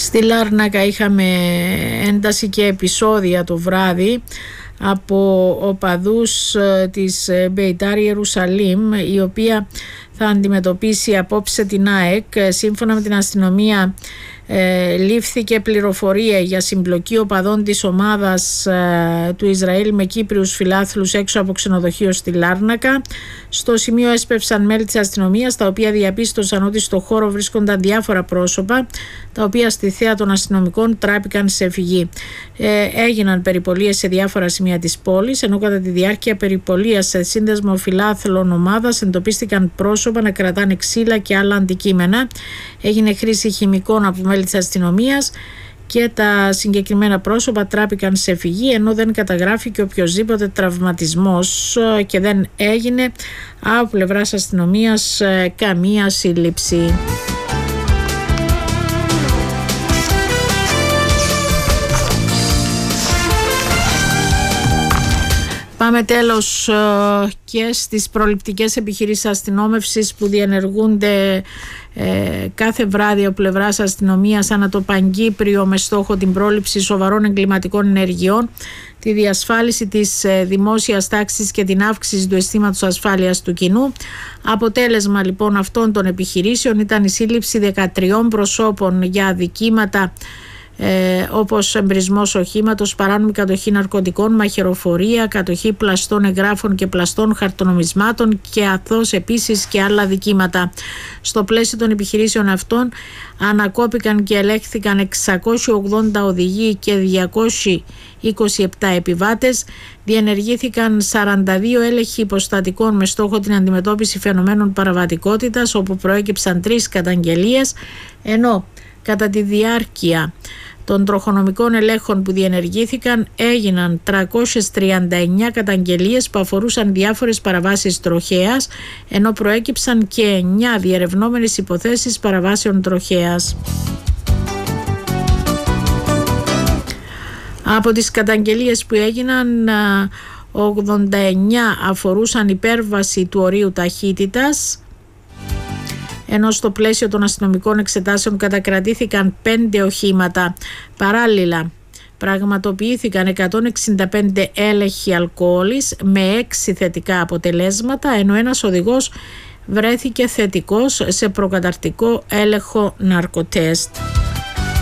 Στη Λάρνακα είχαμε ένταση και επεισόδια το βράδυ από οπαδούς της Μπεϊτάρ Ιερουσαλήμ, η οποία θα αντιμετωπίσει απόψε την ΑΕΚ. Σύμφωνα με την αστυνομία, λήφθηκε πληροφορία για συμπλοκή οπαδών της ομάδας του Ισραήλ με Κύπριους φιλάθλους έξω από ξενοδοχείο στη Λάρνακα. Στο σημείο έσπευσαν μέλη της αστυνομίας, τα οποία διαπίστωσαν ότι στο χώρο βρίσκονταν διάφορα πρόσωπα, τα οποία στη θέα των αστυνομικών τράπηκαν σε φυγή. Έγιναν περιπολίες σε διάφορα σημεία της πόλης, ενώ κατά τη διάρκεια περιπολίας σε σύνδεσμο φιλάθλων ομάδας εντοπίστηκαν πρόσωπα να κρατάνε ξύλα και άλλα αντικείμενα. Έγινε χρήση χημικών από μέλη της αστυνομίας και τα συγκεκριμένα πρόσωπα τράπηκαν σε φυγή, ενώ δεν καταγράφηκε οποιοσδήποτε τραυματισμός και δεν έγινε από πλευράς αστυνομίας καμία σύλληψη. Πάμε τέλος και στις προληπτικές επιχειρήσεις αστυνόμευσης που διενεργούνται κάθε βράδυ από πλευράς αστυνομίας ανά το Παγκύπριο, με στόχο την πρόληψη σοβαρών εγκληματικών ενεργειών, τη διασφάλιση της δημόσιας τάξης και την αύξηση του αισθήματος ασφάλειας του κοινού. Αποτέλεσμα λοιπόν αυτών των επιχειρήσεων ήταν η σύλληψη 13 προσώπων για αδικήματα όπως εμπρισμός οχήματος, παράνομη κατοχή ναρκωτικών, μαχαιροφορία, κατοχή πλαστών εγγράφων και πλαστών χαρτονομισμάτων και αθώος επίσης και άλλα δικήματα. Στο πλαίσιο των επιχειρήσεων αυτών ανακόπηκαν και ελέγχθηκαν 680 οδηγοί και 227 επιβάτες. Διενεργήθηκαν 42 έλεγχοι υποστατικών με στόχο την αντιμετώπιση φαινομένων παραβατικότητας, όπου προέκυψαν 3 καταγγελίες, ενώ κατά τη διάρκεια των τροχονομικών ελέγχων που διενεργήθηκαν έγιναν 339 καταγγελίες που αφορούσαν διάφορες παραβάσεις τροχέας, ενώ προέκυψαν και 9 διερευνόμενες υποθέσεις παραβάσεων τροχέας. Από τις καταγγελίες που έγιναν, 89 αφορούσαν υπέρβαση του ορίου ταχύτητας, ενώ στο πλαίσιο των αστυνομικών εξετάσεων κατακρατήθηκαν 5 οχήματα. Παράλληλα, πραγματοποιήθηκαν 165 έλεγχοι αλκοόλης με 6 θετικά αποτελέσματα, ενώ ένας οδηγός βρέθηκε θετικός σε προκαταρκτικό έλεγχο ναρκοτέστ.